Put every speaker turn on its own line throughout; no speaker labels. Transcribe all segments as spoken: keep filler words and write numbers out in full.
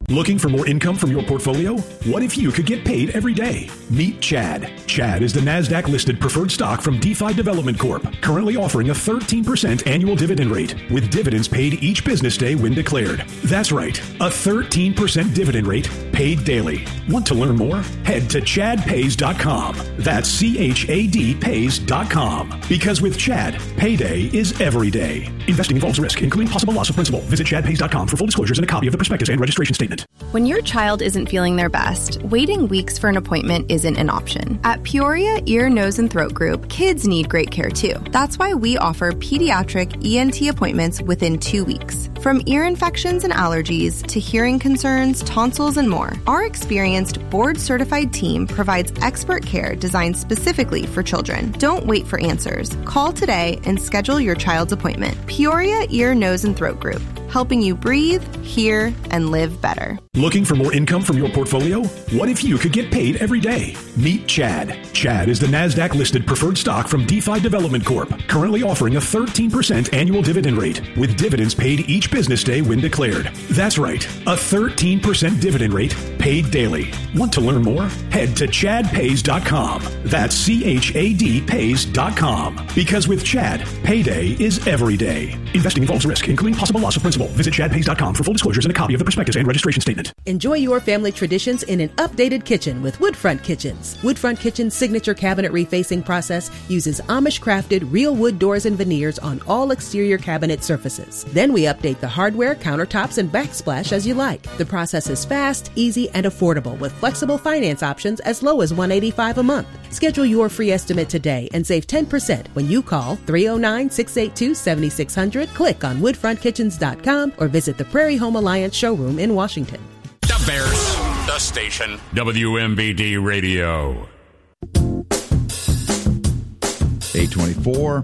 Looking for more income from your portfolio? What if you could get paid every day? Meet Chad. Chad is the NASDAQ-listed preferred stock from DeFi Development Corp, currently offering a thirteen percent annual dividend rate, with dividends paid each business day when declared. That's right, a thirteen percent dividend rate paid daily. Want to learn more? Head to chad pays dot com. That's C H A D pays dot com. Because with Chad, payday is every day. Investing involves risk, including possible loss of principal. Visit chad pays dot com for full disclosures and a copy of the prospectus and registration statement.
When your child isn't feeling their best, waiting weeks for an appointment isn't an option. At Peoria Ear, Nose, and Throat Group, kids need great care too. That's why we offer pediatric E N T appointments within two weeks. From ear infections and allergies to hearing concerns, tonsils, and more, our experienced board-certified team provides expert care designed specifically for children. Don't wait for answers. Call today and schedule your child's appointment. Peoria Ear, Nose, and Throat Group, helping you breathe, hear, and live better.
Looking for more income from your portfolio? What if you could get paid every day? Meet Chad. Chad is the NASDAQ-listed preferred stock from DeFi Development Corp, currently offering a thirteen percent annual dividend rate, with dividends paid each business day when declared. That's right, a thirteen percent dividend rate paid daily. Want to learn more? Head to chad pays dot com. That's C H A D pays dot com. Because with Chad, payday is every day. Investing involves risk, including possible loss of principal. Visit chad pays dot com for full disclosures and a copy of the prospectus and registration statement.
Enjoy your family traditions in an updated kitchen with Woodfront Kitchens. Woodfront Kitchen's signature cabinet refacing process uses Amish-crafted real wood doors and veneers on all exterior cabinet surfaces. Then we update the hardware, countertops, and backsplash as you like. The process is fast, easy, and affordable with flexible finance options as low as one hundred eighty-five dollars a month. Schedule your free estimate today and save ten percent when you call three oh nine, six eight two, seven six zero zero, click on woodfront kitchens dot com, or visit the Prairie Home Alliance showroom in Washington.
The Bears, the station, W M B D Radio.
eight twenty-four.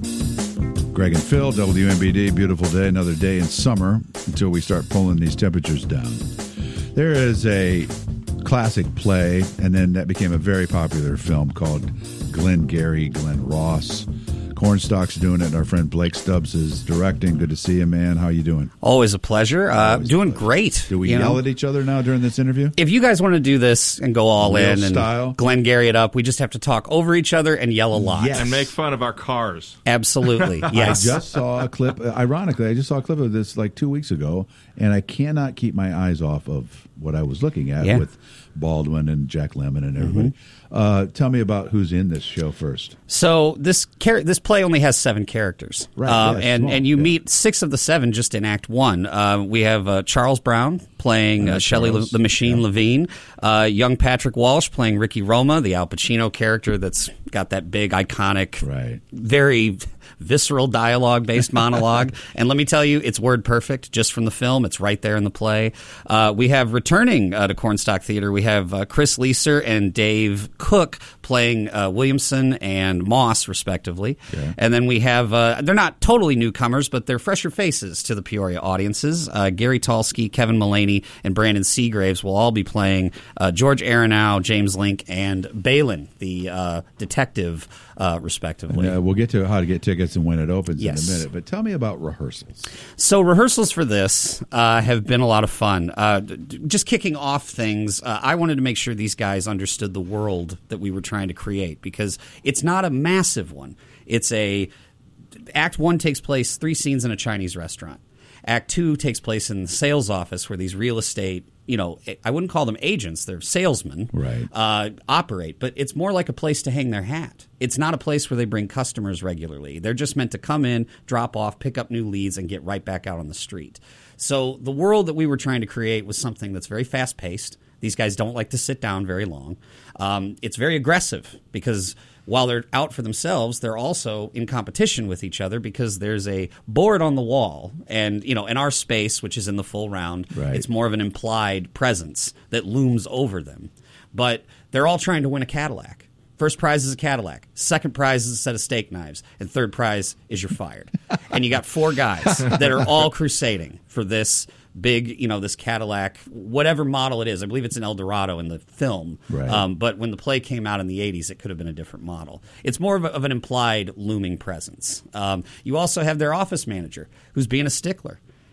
Greg and Phil, W M B D. Beautiful day, another day in summer until we start pulling these temperatures down. There is a classic play, and then that became a very popular film called Glengarry Glen Ross. Cornstalk's doing it, and our friend Blake Stubbs is directing. Good to see you, man. How you doing?
Always a pleasure. Uh,
Always
doing
a pleasure.
great.
Do we
you
yell
know?
at each other now during this interview?
If you guys want to do this and go all
Real
in and
style?
Glengarry it up, we just have to talk over each other and yell a lot.
Yes.
And make fun of our cars.
Absolutely. Yes.
I just saw a clip. Ironically, I just saw a clip of this like two weeks ago, and I cannot keep my eyes off of what I was looking at
Yeah.
with Baldwin and Jack Lemmon and everybody. Mm-hmm. Uh, tell me about who's in this show first.
So this char- this play only has seven characters,
Right,
uh,
yeah,
and
small,
and you
yeah.
meet six of the seven just in Act One. Uh, we have uh, Charles Brown playing
Uh,
uh, Shelley
Charles,
Le- the Machine
yeah.
Levine, uh, young Patrick Walsh playing Ricky Roma, the Al Pacino character that's got that big iconic,
Right.
very visceral dialogue-based monologue. And let me tell you, it's word perfect just from the film. It's right there in the play. Uh, we have returning uh, to Cornstalk Theater, we have uh, Chris Leeser and Dave Cook playing uh, Williamson and Moss, respectively.
Okay.
And then we have, uh, they're not totally newcomers, but they're fresher faces to the Peoria audiences. Uh, Gary Talsky, Kevin Mullaney, and Brandon Seagraves will all be playing uh, George Aronow, James Link, and Balin, the uh, detective, uh, respectively.
And, uh, we'll get to how to get tickets and when it opens
Yes.
in a minute. But tell me about rehearsals.
So rehearsals for this uh, have been a lot of fun. Uh, d- just kicking off things, uh, I wanted to make sure these guys understood the world that we were trying to create, because it's not a massive one. It's a Act One takes place three scenes in a Chinese restaurant. Act Two takes place in the sales office where these real estate, you know, I wouldn't call them agents, they're salesmen,
Right.
uh, operate. But it's more like a place to hang their hat. It's not a place where they bring customers regularly. They're just meant to come in, drop off, pick up new leads, and get right back out on the street. So the world that we were trying to create was something that's very fast-paced. These guys don't like to sit down very long. Um, it's very aggressive because while they're out for themselves, they're also in competition with each other because there's a board on the wall. And, you know, in our space, which is in the full round,
Right.
it's more of an implied presence that looms over them. But they're all trying to win a Cadillac. First prize is a Cadillac. Second prize is a set of steak knives. And third prize is you're fired. And you got four guys that are all crusading for this big, you know, this Cadillac, whatever model it is. I believe it's an Eldorado in the film.
Right.
Um, but when the play came out in the eighties, it could have been a different model. It's more of, a, of an implied looming presence. Um, you also have their office manager who's being a stickler.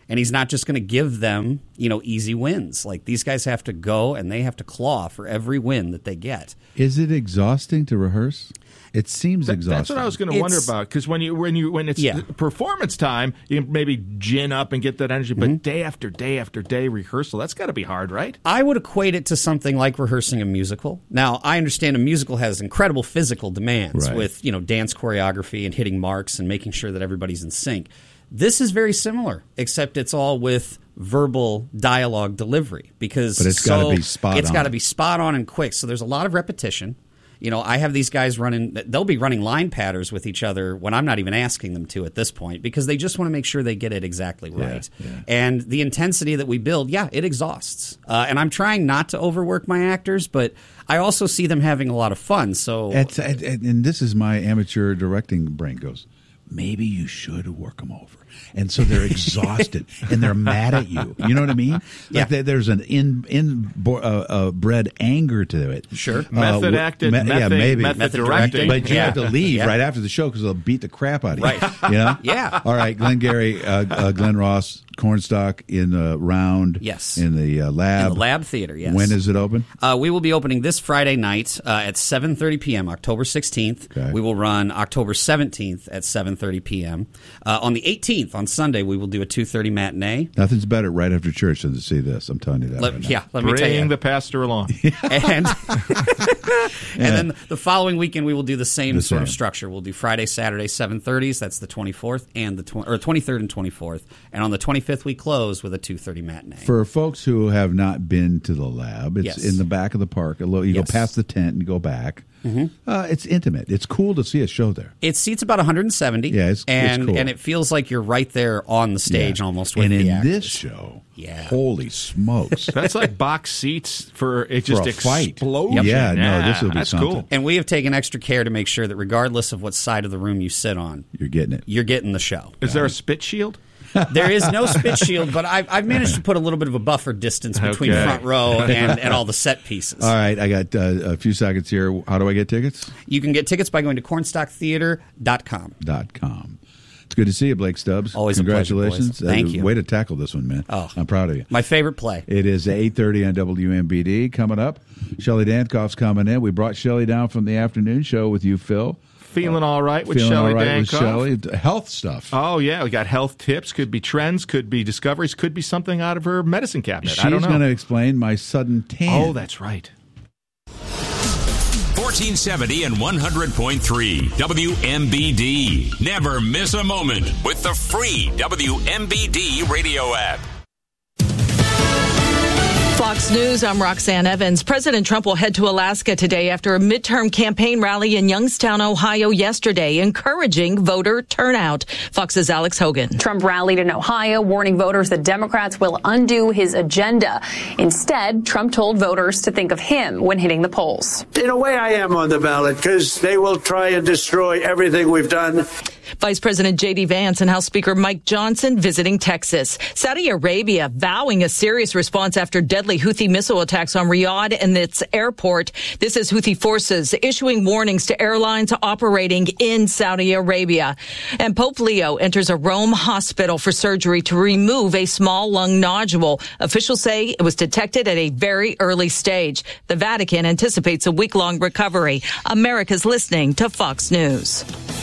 And he's not just going to give them, you know, easy wins. Like, these guys have to go and they have to claw for every win that they get.
Is it exhausting to rehearse? It seems
that,
exhausting.
That's what I was going to wonder about, because when you when you when it's
Yeah.
performance time, you can maybe gin up and get that energy. But
Mm-hmm.
day after day after day rehearsal, that's got to be hard, right?
I would equate it to something like rehearsing a musical. Now, I understand a musical has incredible physical demands
Right.
with, you know, dance choreography and hitting marks and making sure that everybody's in sync. This is very similar, except it's all with verbal dialogue delivery, because
But it's
so,
gotta be spot
It's
on.
got to be spot on and quick. So there's a lot of repetition. You know, I have these guys running, they'll be running line patterns with each other when I'm not even asking them to at this point, because they just want to make sure they get it exactly right.
yeah.
And the intensity that we build, yeah, it exhausts. Uh, and I'm trying not to overwork my actors, but I also see them having a lot of fun. So,
It's, and and this is my amateur directing brain goes, maybe you should work them over. And so they're exhausted and they're mad at you. You know what I mean? Like
Yeah.
there- there's an in in uh, uh, bred anger to it.
Sure.
Uh,
Method
w-
acted,
me-
method,
yeah, maybe.
method,
Method
directing.
directing.
But you
Yeah.
have to leave
Yeah.
right after the show because they'll beat the crap out of you.
Right.
You know?
Yeah.
All right, Glenn Gary, uh, uh, Glenn Ross, Cornstalk in the round.
Yes.
In the uh, lab.
in the Lab Theater, yes.
When is it open?
Uh, we will be opening this Friday night uh, at seven thirty p.m., October sixteenth.
Okay.
We will run October seventeenth at seven thirty p.m. Uh, on the eighteenth, on Sunday, we will do a two thirty matinee.
Nothing's better right after church than to see this. I'm telling you that.
Let,
right now.
yeah, let me tell
Bring
you.
the pastor along.
and and then the following weekend we will do the same
The
sort of
same.
structure. We'll do Friday, Saturday, seven thirties. That's the twenty-fourth and the tw- or twenty-third and twenty-fourth. And on the twenty-fifth we close with a two thirty matinee.
For folks who have not been to the lab, it's
Yes.
in the back of the park. A little, you
Yes.
go past the tent and go back.
Mm-hmm.
Uh, it's intimate. It's cool to see a show there.
It seats about one hundred seventy.
Yeah, it's- it's
and
cool.
and it feels like you're right there on the stage
Yeah.
almost with
and
the
in
actors.
this show,
Yeah.
holy smokes.
That's like box seats for it just
For a fight.
explosion.
Yeah, no, this will be
that's
something.
cool.
And we have taken extra care to make sure that regardless of what side of the room you sit on,
You're getting it.
you're getting the show.
Is there a spit shield?
There is no spit shield, but I've, I've managed to put a little bit of a buffer distance between
Okay.
front row and, and all the set pieces.
All right, I got uh, a few seconds here. How do I get tickets?
You can get tickets by going to cornstalk theater dot com.
Dot com. It's good to see you, Blake Stubbs.
Always a pleasure,
Congratulations.
boys. Thank
Uh,
you.
Way to tackle this one, man.
Oh.
I'm proud of you.
My favorite play.
It is eight thirty on W M B D. Coming up, Shelley Dankoff's coming in. We brought Shelley down from the afternoon show with you, Phil.
Feeling all right with
Feeling
Shelley
all right with
Dankoff?
Shelley. Health stuff.
Oh, yeah. We got health tips. Could be trends. Could be discoveries. Could be something out of her medicine cabinet.
She's
I don't know.
going to explain my sudden tan.
Oh, that's right.
fourteen seventy and one hundred point three W M B D. Never miss a moment with the free W M B D radio app.
Fox News, I'm Roxanne Evans. President Trump will head to Alaska today after a midterm campaign rally in Youngstown, Ohio yesterday, encouraging voter turnout. Fox's Alex Hogan.
Trump rallied in Ohio, warning voters that Democrats will undo his agenda. Instead, Trump told voters to think of him when hitting the polls.
In a way, I am on the ballot because they will try and destroy everything we've done.
Vice President J D Vance and House Speaker Mike Johnson visiting Texas. Saudi Arabia vowing a serious response after deadly Houthi missile attacks on Riyadh and its airport. This is Houthi forces issuing warnings to airlines operating in Saudi Arabia. And Pope Leo enters a Rome hospital for surgery to remove a small lung nodule. Officials say it was detected at a very early stage. The Vatican anticipates a week-long recovery. America's listening to Fox News.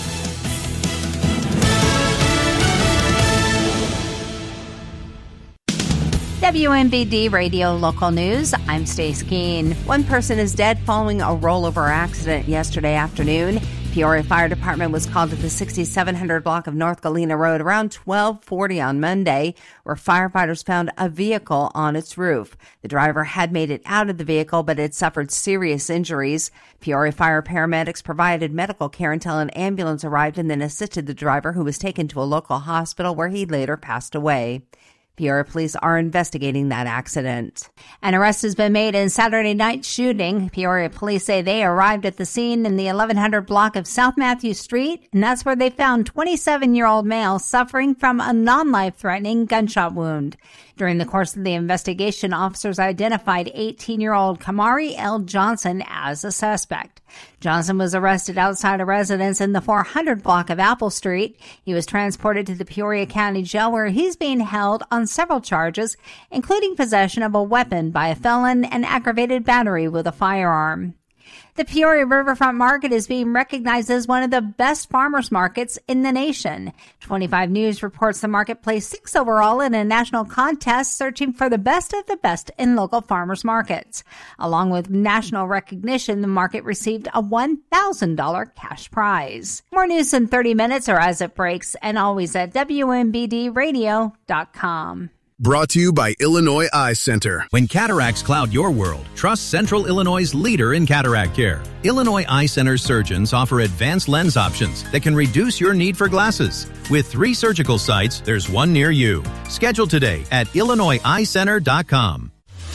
W M B D Radio Local News. I'm Stace Keene. One person is dead following a rollover accident yesterday afternoon. Peoria Fire Department was called to the sixty-seven hundred block of North Galena Road around twelve forty on Monday, where firefighters found a vehicle on its roof. The driver had made it out of the vehicle, but had suffered serious injuries. Peoria Fire paramedics provided medical care until an ambulance arrived and then assisted the driver, who was taken to a local hospital where he later passed away. Peoria police are investigating that accident. An arrest has been made in Saturday night shooting. Peoria police say they arrived at the scene in the eleven hundred block of South Matthew Street, and that's where they found twenty-seven-year-old male suffering from a non-life-threatening gunshot wound. During the course of the investigation, officers identified eighteen-year-old Kamari L. Johnson as a suspect. Johnson was arrested outside a residence in the four hundred block of Apple Street. He was transported to the Peoria County Jail, where he's being held on several charges, including possession of a weapon by a felon and aggravated battery with a firearm. The Peoria Riverfront Market is being recognized as one of the best farmers markets in the nation. twenty-five News reports the market placed sixth overall in a national contest searching for the best of the best in local farmers markets. Along with national recognition, the market received a one thousand dollars cash prize. More news in thirty minutes or as it breaks, and always at W M B D radio dot com.
Brought to you by Illinois Eye Center.
When cataracts cloud your world, trust Central Illinois' leader in cataract care. Illinois Eye Center surgeons offer advanced lens options that can reduce your need for glasses. With three surgical sites, there's one near you. Schedule today at illinois eye center dot com.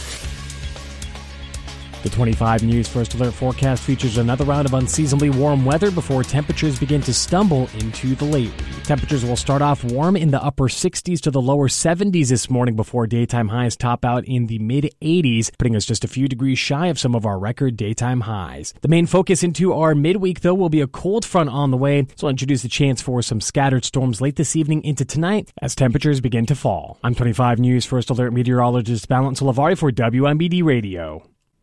The twenty-five News First Alert forecast features another round of unseasonably warm weather before temperatures begin to stumble into the late week. Temperatures will start off warm in the upper sixties to the lower seventies this morning before daytime highs top out in the mid eighties, putting us just a few degrees shy of some of our record daytime highs. The main focus into our midweek, though, will be a cold front on the way, so I'll introduce the chance for some scattered storms late this evening into tonight as temperatures begin to fall. I'm twenty-five News First Alert meteorologist Balance Olavari for W M B D Radio.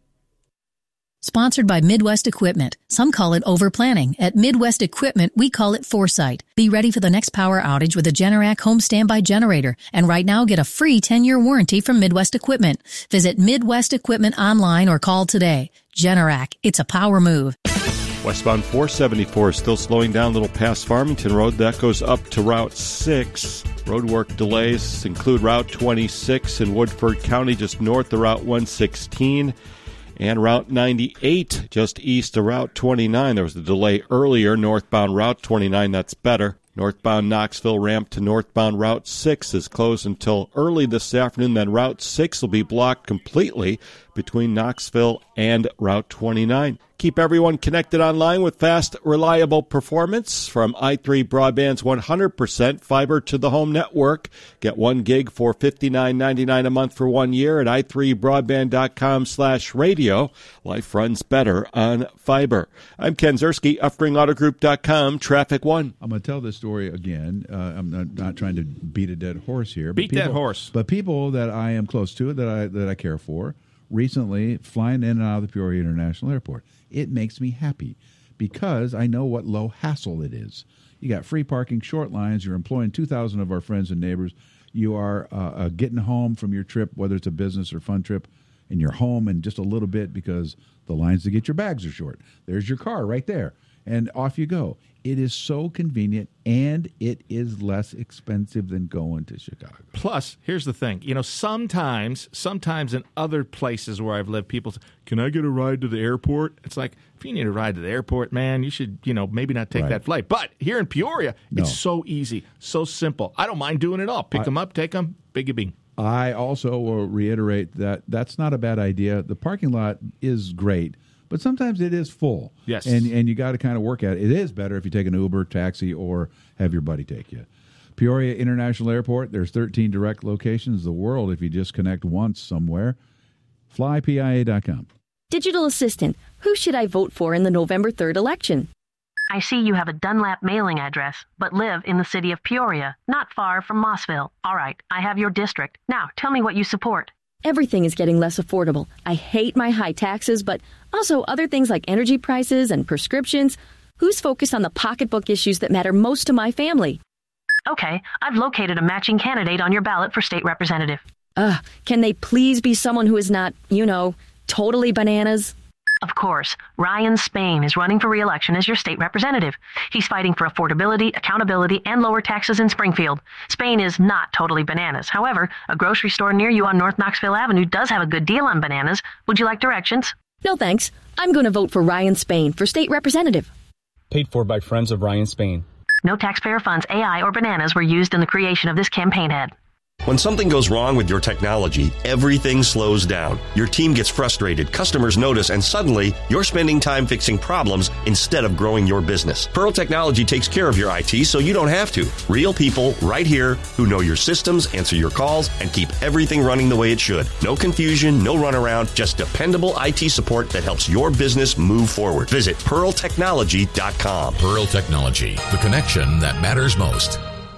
Sponsored by Midwest Equipment. Some call it overplanning. At Midwest Equipment, we call it foresight. Be ready for the next power outage with a Generac home standby generator. And right now, get a free ten-year warranty from Midwest Equipment. Visit Midwest Equipment online or call today. Generac, it's a power move.
Westbound four seventy-four is still slowing down a little past Farmington Road. That goes up to Route six. Roadwork delays include Route twenty-six in Woodford County, just north of Route one sixteen. And Route ninety-eight, just east of Route twenty-nine. There was a delay earlier, northbound Route twenty-nine, that's better. Northbound Knoxville ramp to northbound Route six is closed until early this afternoon. Then Route six will be blocked completely between Knoxville and Route twenty-nine. Keep everyone connected online with fast, reliable performance from i three Broadband's one hundred percent fiber to the home network. Get one gig for fifty-nine ninety-nine a month for one year at i three broadband dot com slash radio. Life runs better on fiber. I'm Ken Zerski, Uffring Auto Group dot com, Traffic One.
I'm going to tell this story again. Uh, I'm not, not trying to beat a dead horse here.
Beat
but people,
that horse.
But people that I am close to, that I that I care for, recently flying in and out of the Peoria International Airport. It makes me happy because I know what low hassle it is. You got free parking, short lines. You're employing two thousand of our friends and neighbors. You are uh, uh, getting home from your trip, whether it's a business or fun trip, and you're home in just a little bit because the lines to get your bags are short. There's your car right there, and off you go. It is so convenient, and it is less expensive than going to Chicago.
Plus, here's the thing. You know, sometimes, sometimes in other places where I've lived, people say, can I get a ride to the airport? It's like, if you need a ride to the airport, man, you should, you know, maybe not take
Right.
that flight. But here in Peoria,
No.
it's so easy, so simple. I don't mind doing it all. Pick
I-
them up, take them, biggie bing.
I also will reiterate that that's not a bad idea. The parking lot is great, but sometimes it is full.
Yes.
And and you got to kind of work at it. It is better if you take an Uber, taxi, or have your buddy take you. Peoria International Airport, there's thirteen direct locations. The world, if you just connect once somewhere. fly P I A dot com.
Digital Assistant, who should I vote for in the November third election?
I see you have a Dunlap mailing address, but live in the city of Peoria, not far from Mossville. All right, I have your district. Now, tell me what you support.
Everything is getting less affordable. I hate my high taxes, but also other things like energy prices and prescriptions. Who's focused on the pocketbook issues that matter most to my family?
Okay, I've located a matching candidate on your ballot for state representative.
Ugh, can they please be someone who is not, you know, totally bananas?
Of course, Ryan Spain is running for re-election as your state representative. He's fighting for affordability, accountability, and lower taxes in Springfield. Spain is not totally bananas. However, a grocery store near you on North Knoxville Avenue does have a good deal on bananas. Would you like directions?
No thanks. I'm going to vote for Ryan Spain for state representative.
Paid for by Friends of Ryan Spain.
No taxpayer funds, A I, or bananas were used in the creation of this campaign ad.
When something goes wrong with your technology, everything slows down. Your team gets frustrated, customers notice, and suddenly you're spending time fixing problems instead of growing your business. Pearl Technology takes care of your I T so you don't have to. Real people right here who know your systems, answer your calls, and keep everything running the way it should. No confusion, no runaround, just dependable I T support that helps your business move forward. Visit pearl technology dot com.
Pearl Technology, the connection that matters most.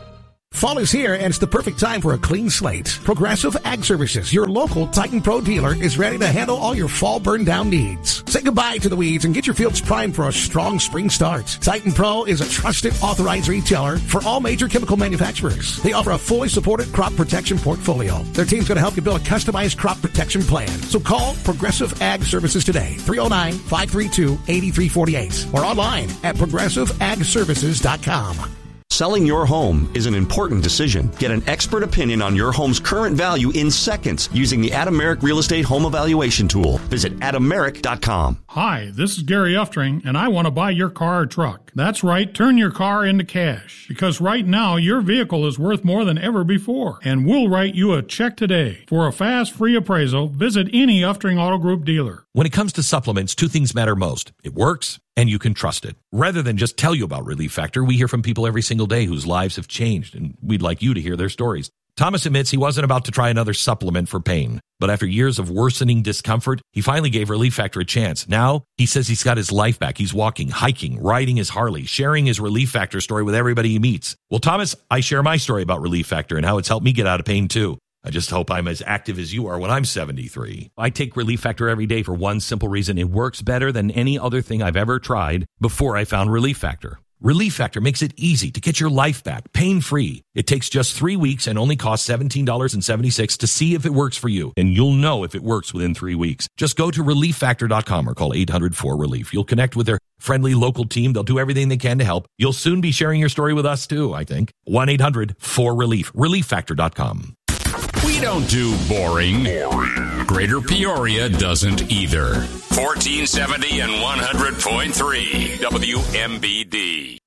Fall is here, and it's the perfect time for a clean slate. Progressive Ag Services, your local Titan Pro dealer, is ready to handle all your fall burn-down needs. Say goodbye to the weeds and get your fields primed for a strong spring start. Titan Pro is a trusted, authorized retailer for all major chemical manufacturers. They offer a fully supported crop protection portfolio. Their team's going to help you build a customized crop protection plan. So call Progressive Ag Services today, three oh nine, five three two, eight three four eight, or online at progressive ag services dot com.
Selling your home is an important decision. Get an expert opinion on your home's current value in seconds using the Adameric Real Estate Home Evaluation Tool. Visit adameric dot com.
Hi, this is Gary Uftring, and I want to buy your car or truck. That's right, turn your car into cash. Because right now, your vehicle is worth more than ever before. And we'll write you a check today. For a fast, free appraisal, visit any Uftring Auto Group dealer.
When it comes to supplements, two things matter most. It works, and you can trust it. Rather than just tell you about Relief Factor, we hear from people every single day whose lives have changed, and we'd like you to hear their stories. Thomas admits he wasn't about to try another supplement for pain, but after years of worsening discomfort, he finally gave Relief Factor a chance. Now, he says he's got his life back. He's walking, hiking, riding his Harley, sharing his Relief Factor story with everybody he meets. Well, Thomas, I share my story about Relief Factor and how it's helped me get out of pain, too. I just hope I'm as active as you are when I'm seventy-three. I take Relief Factor every day for one simple reason. It works better than any other thing I've ever tried before I found Relief Factor. Relief Factor makes it easy to get your life back, pain-free. It takes just three weeks and only costs seventeen dollars and seventy-six cents to see if it works for you. And you'll know if it works within three weeks. Just go to relief factor dot com or call eight hundred four relief. You'll connect with their friendly local team. They'll do everything they can to help. You'll soon be sharing your story with us, too, I think. one eight hundred four relief. relief factor dot com.
We don't do boring. Greater Peoria doesn't either. fourteen seventy and one hundred point three W M B D.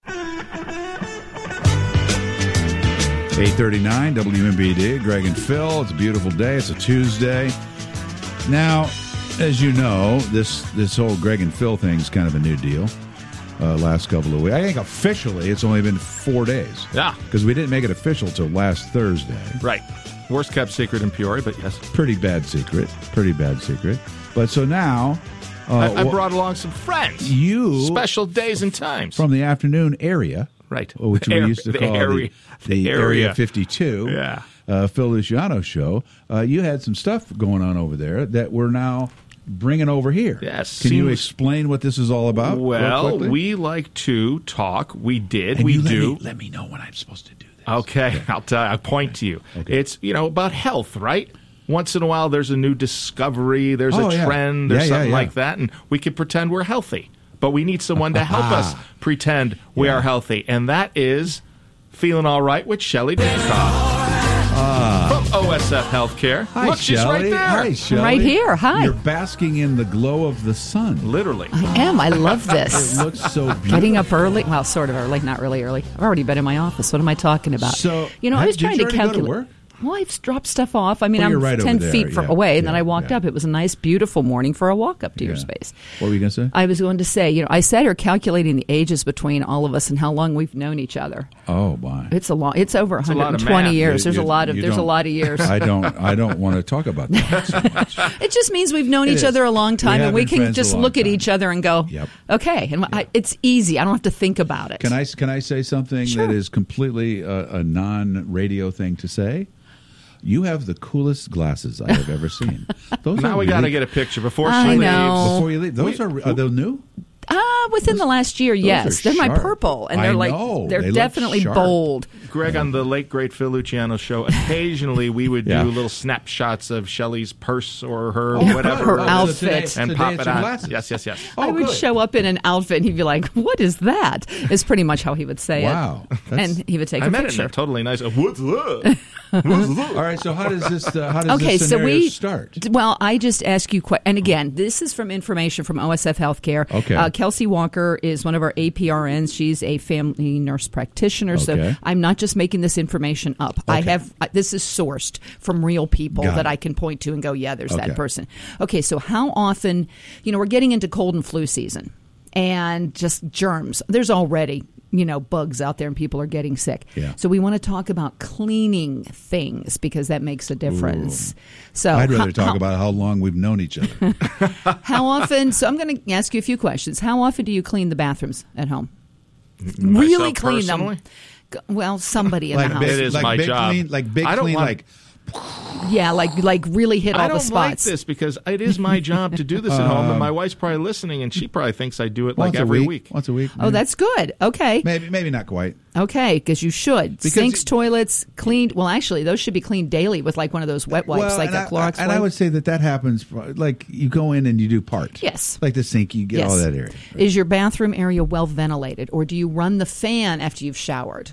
eight thirty-nine W M B D, Greg and Phil. It's a beautiful day. It's a Tuesday. Now, as you know, this this whole Greg and Phil thing is kind of a new deal. Uh, last couple of weeks. I think officially it's only been four days.
Yeah.
Because we didn't make it official till last Thursday.
Right. Worst kept secret in Peoria, but yes.
Pretty bad secret. Pretty bad secret. But so now... Uh,
I, I brought along some friends.
You...
Special days and times.
From the afternoon area.
Right.
Which we
Air,
used to
the
call
area,
the, the,
the
Area.
area
fifty-two.
Yeah.
Uh, Phil Luciano show. Uh, you had some stuff going on over there that we're now bringing over here.
Yes.
Can
seems,
you explain what this is all about?
Well, we like to talk. We did.
And
we
you let
do.
Me, let me know when I'm supposed to do this.
Okay.
okay.
I'll tell you. I'll point to you. Okay. It's, you know, about health, right? Once in a while, there's a new discovery. There's
oh,
a
yeah.
trend. There's
yeah,
something
yeah, yeah.
like that. And we can pretend we're healthy. But we need someone to help us pretend we
yeah.
are healthy. And that is Feeling All Right with Shelley Dankoff.
Uh,
From O S F Healthcare.
Hi,
Look, she's
Shelley.
right there.
Hi, Shelley.
Right here. Hi.
You're basking in the glow of the sun.
Literally.
I am. I love this.
It looks so beautiful.
Getting up early. Well, sort of early. Not really early. I've already been in my office. What am I talking about?
So,
you know, I was
did
trying
you
to
already go to
calculate.
work?
Well, I've dropped stuff off. I mean,
well,
I'm
you're right
ten
over there.
feet from
yeah,
away, and
yeah,
then I walked
yeah.
up. It was a nice, beautiful morning for a walk up to
yeah.
your space.
What were you going to say?
I was going to say, you know, I sat here calculating the ages between all of us and how long we've known each other.
Oh my!
It's a long. It's over
it's
one hundred twenty years.
You,
there's
you,
a lot of. There's a lot of years.
I don't. I don't want to talk about that so much.
It just means we've known
It
each
is.
other a long time,
we
and we can
friends
just
a long
look
time.
at each other and go,
Yep.
okay. And
yep.
I, it's easy. I don't have to think about it.
Can I? Can I say something
Sure.
that is completely a, a non-radio thing to say? You have the coolest glasses I have ever seen. Those
now
are
we got to
really-
get a picture before
I
she leaves.
know.
Before you leave, those
We-
are are they new?
Ah, within the last year, yes.
are
They're my
sharp.
purple, and
I
they're like
know.
they're
They look
definitely
sharp.
bold.
Greg, on the late, great Phil Luciano show, occasionally we would
Yeah.
do little snapshots of Shelley's purse or her
Oh,
whatever.
her
it was,
outfit.
And
Today
pop
it's
it
your
on.
glasses.
Yes, yes, yes.
Oh,
I would
good.
show up in an outfit, and he'd be like, "What is that?" Is pretty much how he would say
Wow.
it,
That's-
and he would take
I
a
meant it in
picture.
a totally nice. What's that?
All right, so how does this uh, how does
okay,
this
so
scenario
we
start?
Well, I just ask you, que- and again, this is from information from O S F Healthcare.
Okay.
Uh, Kelsey Walker is one of our A P R Ns. She's a family nurse practitioner.
Okay.
So I'm not just making this information up. I
Okay.
have uh, this is sourced from real people
Got
that
it.
I can point to and go, yeah, there's
Okay.
that person. Okay, so how often, you know, we're getting into cold and flu season, and just germs. There's already, you know, bugs out there and people are getting sick.
Yeah.
So we want to talk about cleaning things because that makes a difference.
Ooh.
So
I'd rather
how,
talk
how,
about how long we've known each other.
how often, so I'm going to ask you a few questions. How often do you clean the bathrooms at home? Really clean
personally?
them? G- Well, somebody in
like
the house.
big,
It is
like
my
big
job.
clean, like big
I don't
clean,
want-
like
Yeah, like like really hit all
I
the
don't like
spots.
this because it is my job to do this at home, and my wife's probably listening, and she probably thinks I do it like
once a
every
week,
week.
Once a week.
Oh, that's good. Okay.
maybe maybe not quite.
Okay, because you should.
Because
Sinks,
you-
toilets, cleaned. Well, actually, those should be cleaned daily with like one of those wet wipes,
well,
like
and
a
I-
Clorox
and
wipe.
I would say that that happens. Like you go in and you do part.
Yes.
Like the sink, you get
Yes.
all that area.
Is your bathroom area well ventilated, or do you run the fan after you've showered?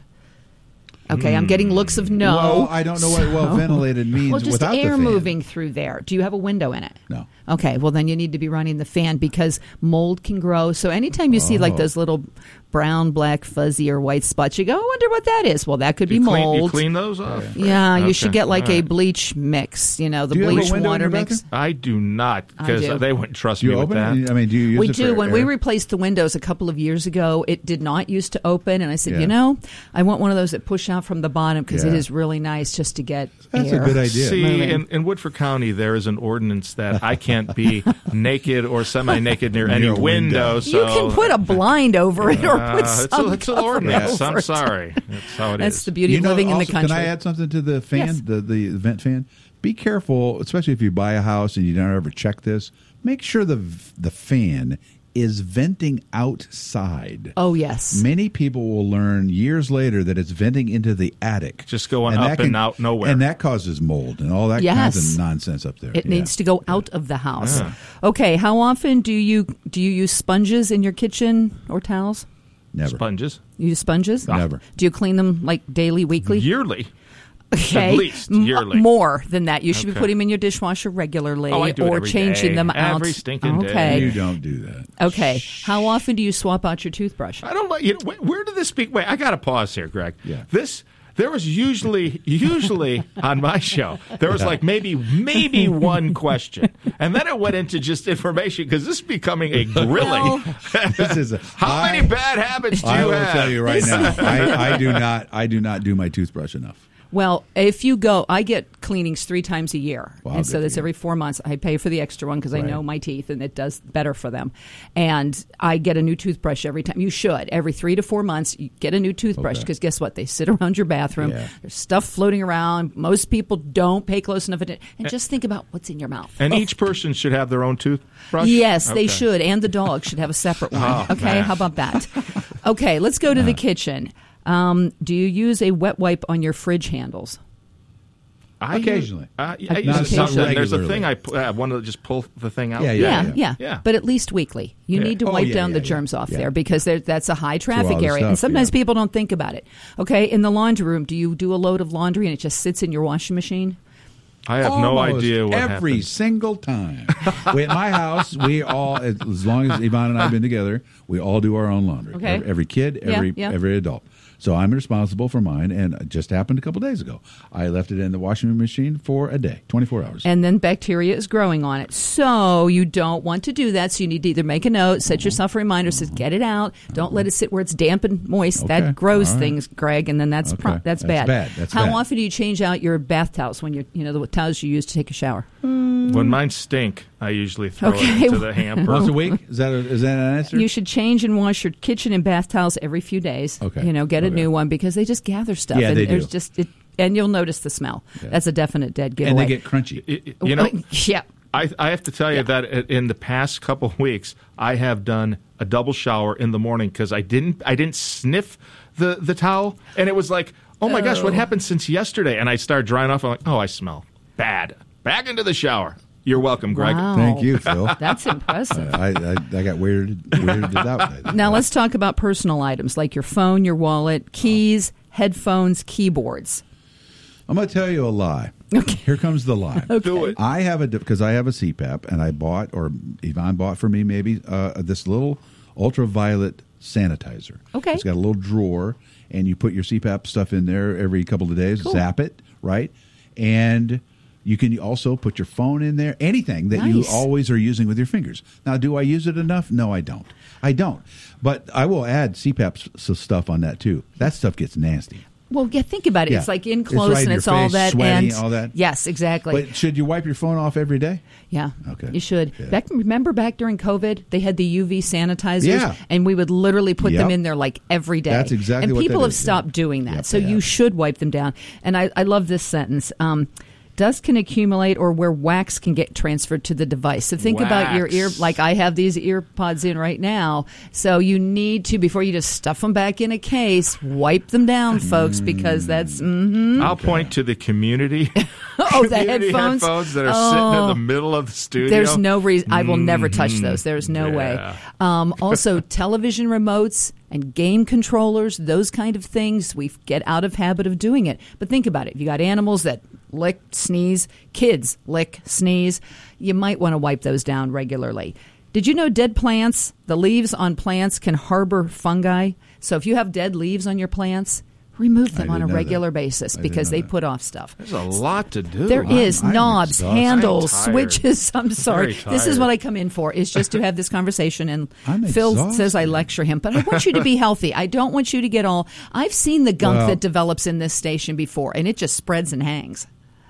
Okay, I'm getting looks of no.
Well, I don't know what well
So-
ventilated means
Well, just
without the
air
fan.
moving through there. Do you have a window in it?
No.
Okay, well then you need to be running the fan because mold can grow. So anytime you see like
Oh.
those little brown, black, fuzzy, or white spots, you go, I wonder what that is. Well, that could
You
be
clean,
mold.
you clean those off?
Yeah, you
Okay,
should get like
all
a
right.
bleach mix. You know, the
Do you have a
bleach
window in
water
your
mix.
bathroom?
I do not
I
because
do.
they wouldn't trust
Do you
me with
open
that.
it? I mean, do you use
We
it
do.
for
When we
air?
replaced the windows a couple of years ago, it did not used to open, and I said,
Yeah.
you know, I want one of those that push out from the bottom because it
Yeah.
is really nice just to get
That's a
air.
good idea.
See,
moving.
in, in Woodford County, there is an ordinance that I can't be naked or semi-naked near any
Near a window.
window. So
You can put a blind over it or
uh,
put
it's,
some
a, it's an
cover
ordinance.
over
I'm
it.
sorry. That's how it
That's
is.
the beauty
You
of
know,
living in the
also,
country.
Can I add something to the fan,
Yes.
the, the vent fan? Be careful, especially if you buy a house and you don't ever check this. Make sure the the fan is venting outside.
Oh, yes.
Many people will learn years later that it's venting into the attic.
Just going
And
up
that
and out nowhere.
And that causes mold and all that kinds
Yes.
of nonsense up there.
It
Yeah.
needs to go out of the house.
Yeah.
Okay, how often do you do you use sponges in your kitchen or towels?
Never.
Sponges.
You use sponges?
Never.
Do you clean them like daily, weekly?
Yearly.
Okay.
At least
M-
yearly.
more than that. You should be
Okay.
putting them in your dishwasher regularly
Oh, I do it
or
every
changing
day.
them out.
Every stinking day.
Okay.
You don't do that.
Okay. How often do you swap out your toothbrush?
I don't like. You know, where, where did this speak? Wait, I got to pause here, Greg.
Yeah.
This. There was usually, usually on my show, there was like maybe, maybe one question, and then it went into just information because this is becoming a grilling.
This is a,
How
I-
many bad habits do
I
you
will
have?
tell you right now. I, I do not. I do not do my toothbrush enough.
Well, if you go, I get cleanings three times a year.
Wow,
and so
good for
that's
you.
every four months. I pay for the extra one because I
Right.
know my teeth and it does better for them. And I get a new toothbrush every time. You should. Every three to four months, you get a new toothbrush
Okay.
because guess what? They sit around your bathroom.
Yeah.
There's stuff floating around. Most people don't pay close enough attention. And just think about what's in your mouth.
And
Oh.
each person should have their own toothbrush?
Yes,
Okay.
they should. And the dog should have a separate one.
Oh,
okay,
man.
how about that? Okay, let's go to the kitchen. Um, do you use a wet wipe on your fridge handles?
I
Occasionally.
Use, uh, I
Not
use it
occasionally.
sometimes. There's a
Regularly.
thing I pu- uh, want to just pull the thing out.
Yeah,
Yeah,
yeah.
yeah,
Yeah.
But at least weekly. You
Yeah.
need to
Oh,
wipe
yeah,
down
yeah,
the
yeah.
germs off
Yeah.
there because there, that's a high traffic
all the
area. and
stuff,
sometimes
yeah.
people don't think about it. Okay, in the laundry room, do you do a load of laundry and it just sits in your washing machine?
I have no
Almost
idea what
every
happens.
single time. We, at my house, we all, as long as Yvonne and I have been together, we all do our own laundry.
Okay.
Every, every kid,
Yeah,
every
yeah.
every adult. So I'm responsible for mine, and it just happened a couple days ago. I left it in the washing machine for a day, twenty-four hours.
And then bacteria is growing on it. So you don't want to do that. So you need to either make a note, set yourself a reminder, says get it out. Don't let it sit where it's damp and moist.
Okay.
That grows
All right.
things, Greg, and then that's
Okay.
pro- that's,
That's
bad.
bad. That's
How
bad.
often do you change out your bath towels when you're, you know, the towels you use to take a shower?
When mine stink, I usually throw
Okay.
it into the hamper.
Once a week? Is that a, is that an answer?
You should change and wash your kitchen and bath towels every few days.
Okay.
You know, get a
Okay.
new one because they just gather stuff.
Yeah,
and
they
there's
do.
just it, and you'll notice the smell.
Yeah.
That's a definite dead giveaway.
and they get crunchy.
Y- y- You know,
yeah.
I, I have to tell you that i- in the past couple of weeks, I have done a double shower in the morning because I didn't I didn't sniff the, the towel, and it was like, oh my gosh, what happened since yesterday? And I started drying off. I'm like, oh, I smell bad. Back into the shower. You're welcome, Greg.
Wow.
Thank you, Phil.
That's impressive.
I, I, I got weirded, weirded out.
Now let's talk about personal items like your phone, your wallet, keys, headphones, keyboards.
I'm going to tell you a lie. Okay. Here comes the lie.
Okay. Do it.
I have a because I have a C PAP, and I bought, or Yvonne bought for me maybe, uh, this little ultraviolet sanitizer.
Okay.
It's got a little drawer, and you put your C PAP stuff in there every couple of days,
Cool.
zap it, right? And you can also put your phone in there, anything that you
Nice.
always are using with your fingers. Now, do I use it enough? No, I don't. I don't. But I will add C PAP s- stuff on that, too. That stuff gets nasty.
Well, yeah, think about it.
Yeah.
It's like in
It's
close
right in
and
your
it's all
face,
that.
sweaty,
and
all that.
Yes, exactly.
But should you wipe your phone off every day?
Yeah.
Okay.
You should.
Yeah.
Back, remember back during COVID, they had the U V sanitizers,
Yeah.
and we would literally put
Yep.
them in there like every day.
That's exactly
and
what
people
that
have
is,
stopped
yeah.
doing that,
Yep,
so
they
you
have.
should wipe them down. And I, I love this sentence. Um, Dust can accumulate or where wax can get transferred to the device. So think about your ear,
Wax.
like I have these ear pods in right now. So you need to, before you just stuff them back in a case, wipe them down, folks, because that's, mm-hmm.
I'll point to the community.
Oh, the
community
headphones?
headphones that are sitting in
Oh.
the middle of the studio.
There's no reason. I will never touch
Mhm.
those. There's no way.
Yeah.
Um, also, television remotes and game controllers, those kind of things, we get out of habit of doing it. But think about it. You got animals that lick, sneeze, kids lick, sneeze. You might want to wipe those down regularly. Did you know dead plants, the leaves on plants can harbor fungi? So if you have dead leaves on your plants, remove them
I
on a
didn't know
regular
that.
basis
I didn't
because
know
they
that.
put off stuff.
There's a lot to do.
There is
I'm
knobs,
exhausted.
handles,
I'm tired.
switches. I'm sorry.
Very
This is
tired.
what I come in for, is just to have this conversation. And
I'm
Phil
exhausted.
says I lecture him, but I want you to be healthy. I don't want you to get all. I've seen the gunk
Well-
that develops in this station before, and it just spreads and hangs.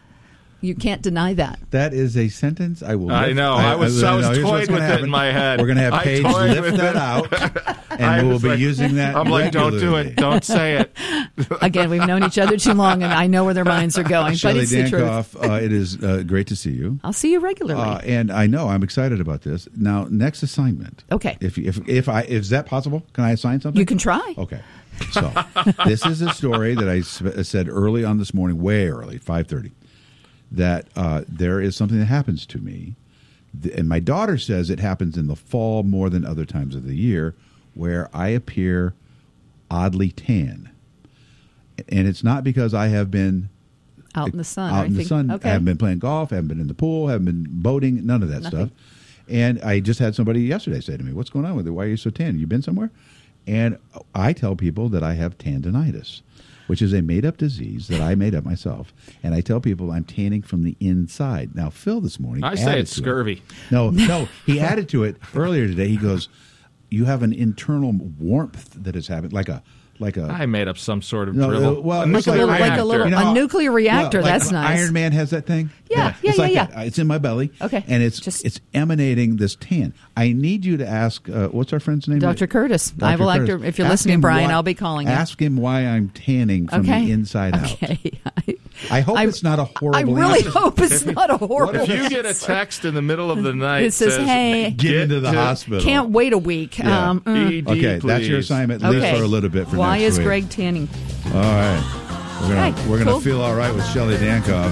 You can't deny that.
That is a sentence I will.
I
lift.
know. I was- I was
no, here's what's
toying
gonna
with it
happen.
in my head.
We're going to have
I
Paige
toyed
lift
with
that
it.
out,
I
and we'll
was
be
like-
using that.
I'm like, don't do
regularly.
it. Don't say it.
Again, we've known each other too long, and I know where their minds are going. But
Shelley
it's the truth.
Dankoff, uh, it is uh, great to see you.
I'll see you regularly.
Uh, and I know I'm excited about this. Now, next assignment.
Okay.
If if if I is that possible? Can I assign something?
You can try.
Okay. So this is a story that I s- said early on this morning, way early, five thirty, that uh, there is something that happens to me, th- and my daughter says it happens in the fall more than other times of the year, where I appear oddly tan, and it's not because I have been
Out in the sun.
out
I
in the
think-
sun.
Okay.
I haven't been playing golf. I haven't been in the pool. I haven't been boating. None of that
Nothing.
stuff. And I just had somebody yesterday say to me, "What's going on with it? Why are you so tan? You been somewhere?" And I tell people that I have tendinitis, which is a made-up disease that I made up myself. And I tell people I'm tanning from the inside. Now, Phil this morning
I say
added
it's
to it-
scurvy.
No, no, he added to it earlier today. He goes, "You have an internal warmth that has happened, like a like a."
I made up some sort of
No,
dribble.
uh, well,
A
it's
Like a
nuclear
little, like a
reactor.
little,
You know
a
how-
nuclear reactor.
Well, like
That's nice.
Iron Man has that thing.
Yeah, yeah,
it's
yeah,
like
yeah.
that. It's in my belly.
Okay.
and it's
Just-
it's emanating this tan. I need you to ask. Uh, what's our friend's name?
Doctor Curtis. I
Doctor
will act-
Curtis.
if you're
Ask
listening,
him
Brian,
why-
I'll be calling you.
Ask him why I'm tanning from
Okay.
the inside out.
Okay.
I hope
I-
it's not a horrible.
I really
answer.
hope it's not a horrible.
If you get a text in the middle of the night
It says, "Hey,
Get into the hospital.
Can't wait a week."
Yeah.
Um, mm.
E D,
Okay, that's your
please.
assignment. Live
Okay.
for a little bit for
Why
next
is
week.
Greg tanning?
All right. We're gonna
Hey,
we're gonna
cool.
feel all right with Shelley Dankoff,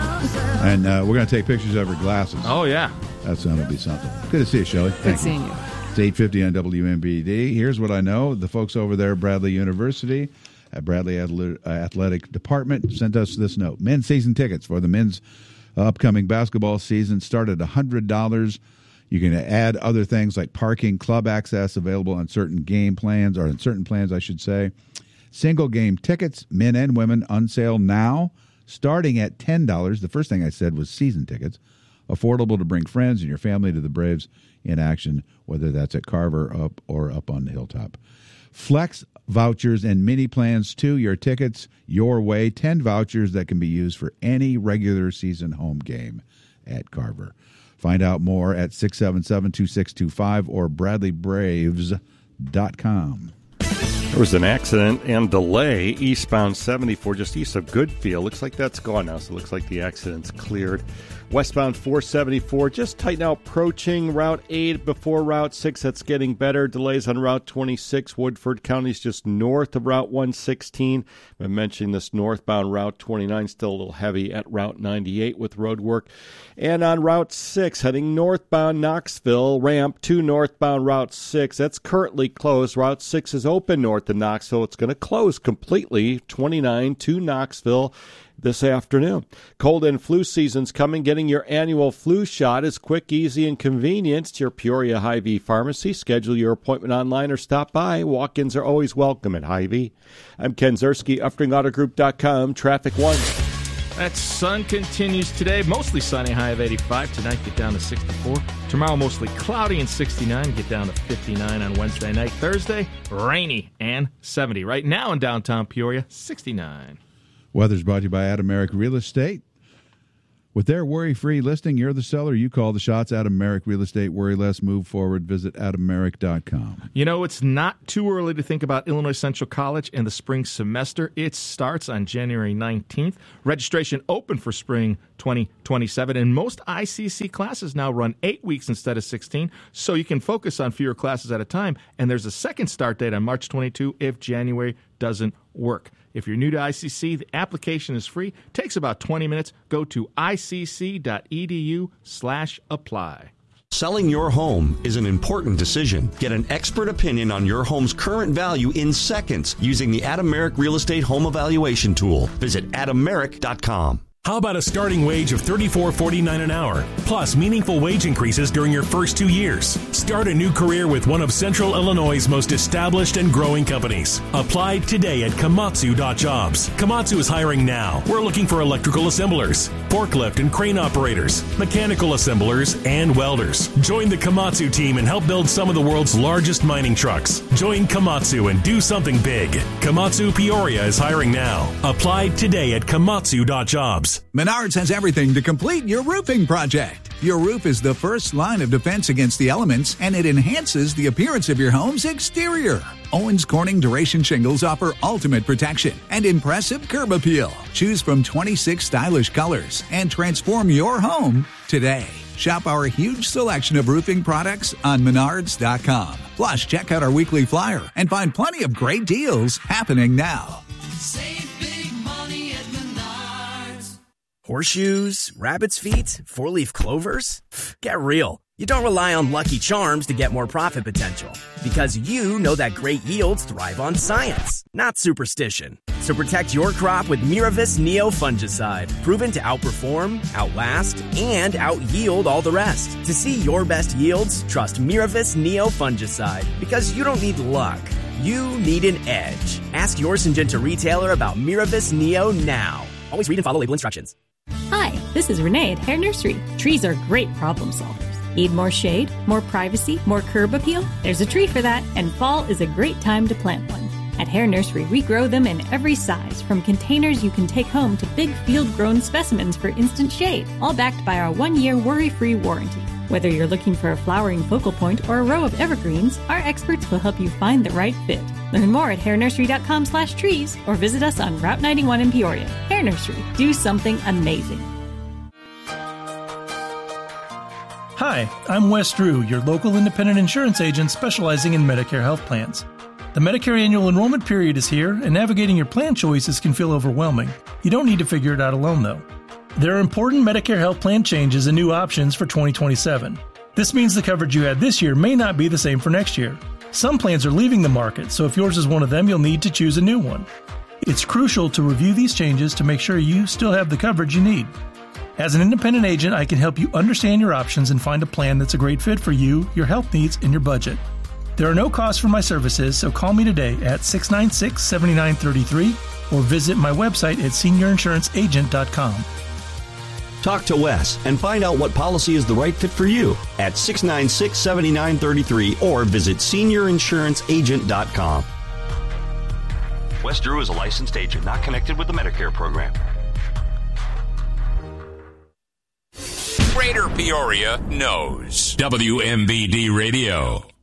and uh, we're gonna take pictures of her glasses.
Oh, yeah.
That's gonna be something. Good to see you, Shelley.
Good
Thank
seeing you.
It's eight fifty on W M B D. Here's what I know: the folks over there at Bradley University, at Bradley Athle- uh, Athletic Department, sent us this note: men's season tickets for the men's upcoming basketball season start at one hundred dollars. You can add other things like parking, club access available on certain game plans, or on certain plans, I should say. Single game tickets, men and women, on sale now, starting at ten dollars. The first thing I said was season tickets. Affordable to bring friends and your family to the Braves in action, whether that's at Carver up or up on the hilltop. Flex vouchers and mini plans too. Your tickets your way. ten vouchers that can be used for any regular season home game at Carver. Find out more at six seven seven, two six two five or bradley braves dot com.
There was an accident and delay eastbound seventy-four just east of Goodfield. Looks like that's gone now, so it looks like the accident's cleared. Westbound four seventy-four, just tight now approaching Route eight before Route six. That's getting better. Delays on Route twenty-six. Woodford County's just north of Route one sixteen. I mentioned this northbound Route twenty-nine, still a little heavy at Route ninety-eight with road work. And on Route six, heading northbound Knoxville, ramp to northbound Route six. That's currently closed. Route six is open north of Knoxville. It's going to close completely, twenty-nine to Knoxville. this afternoon. Cold and flu season's coming. Getting your annual flu shot is quick, easy, and convenient. It's your Peoria Hy-Vee pharmacy. Schedule your appointment online or stop by. Walk-ins are always welcome at Hy-Vee. I'm Ken Zerski, Uftring Auto Group dot com. Traffic one.
That sun continues today. Mostly sunny, high of eighty-five. Tonight, get down to sixty-four. Tomorrow, mostly cloudy and sixty-nine. Get down to fifty-nine on Wednesday night. Thursday, rainy and seventy. Right now in downtown Peoria, sixty-nine.
Weather's brought to you by Adam Merrick Real Estate. With their worry-free listing, you're the seller. You call the shots. Adam Merrick Real Estate. Worry less. Move forward. Visit adam merrick dot com.
You know, it's not too early to think about Illinois Central College and the spring semester. It starts on January nineteenth. Registration open for spring twenty twenty-seven, and most I C C classes now run eight weeks instead of sixteen, so you can focus on fewer classes at a time. And there's a second start date on March twenty-second if January doesn't work. If you're new to I C C, the application is free. Takes about twenty minutes. Go to icc.edu slash apply.
Selling your home is an important decision. Get an expert opinion on your home's current value in seconds using the Adam Merrick Real Estate Home Evaluation Tool. Visit adam merrick dot com.
How about a starting wage of thirty-four dollars and forty-nine cents an hour, plus meaningful wage increases during your first two years? Start a new career with one of Central Illinois' most established and growing companies. Apply today at komatsu dot jobs. Komatsu is hiring now. We're looking for electrical assemblers, forklift and crane operators, mechanical assemblers, and welders. Join the Komatsu team and help build some of the world's largest mining trucks. Join Komatsu and do something big. Komatsu Peoria is hiring now. Apply today at komatsu dot jobs.
Menards has everything to complete your roofing project. Your roof is the first line of defense against the elements, and it enhances the appearance of your home's exterior. Owens Corning Duration Shingles offer ultimate protection and impressive curb appeal. Choose from twenty-six stylish colors and transform your home today. Shop our huge selection of roofing products on menards dot com. Plus, check out our weekly flyer and find plenty of great deals happening now.
Save big money at Menards. Horseshoes, rabbit's feet, four-leaf clovers? Get real. You don't rely on Lucky Charms to get more profit potential, because you know that great yields thrive on science, not superstition. So protect your crop with Miravis Neo Fungicide, proven to outperform, outlast, and out-yield all the rest. To see your best yields, trust Miravis Neo Fungicide, because you don't need luck. You need an edge. Ask your Syngenta retailer about Miravis Neo now. Always read and follow label instructions.
Hi, this is Renee at Hair Nursery. Trees are great problem solvers. Need more shade, more privacy, more curb appeal? There's a tree for that, and fall is a great time to plant one. At Hair Nursery, we grow them in every size, from containers you can take home to big field-grown specimens for instant shade, all backed by our one-year worry-free warranty. Whether you're looking for a flowering focal point or a row of evergreens, our experts will help you find the right fit. Learn more at hair nursery dot com slash trees or visit us on Route ninety-one in Peoria. Hair Nursery. Do something amazing.
Hi, I'm Wes Drew, your local independent insurance agent specializing in Medicare health plans. The Medicare annual enrollment period is here, and navigating your plan choices can feel overwhelming. You don't need to figure it out alone, though. There are important Medicare health plan changes and new options for twenty twenty-seven. This means the coverage you had this year may not be the same for next year. Some plans are leaving the market, so if yours is one of them, you'll need to choose a new one. It's crucial to review these changes to make sure you still have the coverage you need. As an independent agent, I can help you understand your options and find a plan that's a great fit for you, your health needs, and your budget. There are no costs for my services, so call me today at six nine six, seven nine three three or visit my website at senior insurance agent dot com.
Talk to Wes and find out what policy is the right fit for you at six nine six, seven nine three three or visit senior insurance agent dot com. Wes Drew is a licensed agent, not connected with the Medicare program.
Greater Peoria knows W M B D Radio.